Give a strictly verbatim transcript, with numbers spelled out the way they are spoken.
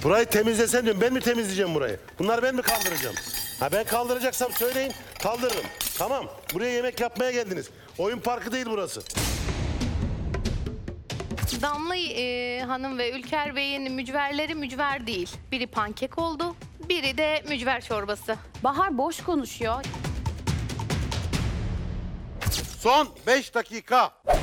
Burayı temizlesen diyorum. Ben mi temizleyeceğim burayı? Bunları ben mi kaldıracağım? Ha ben kaldıracaksam söyleyin. Kaldırırım. Tamam. Buraya yemek yapmaya geldiniz. Oyun parkı değil burası. Damla e, Hanım ve Ülker Bey'in mücverleri mücver değil. Biri pankek oldu, biri de mücver çorbası. Bahar boş konuşuyor. Son beş dakika.